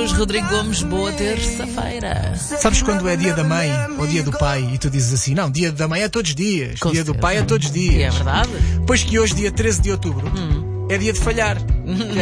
Deus, Rodrigo Gomes, boa terça-feira. Sabes quando é dia da mãe ou dia do pai e tu dizes assim, não, dia da mãe é todos os dias, Com dia do certeza. pai é todos os E é dias. verdade. Pois que hoje, dia 13 de outubro, é dia de falhar.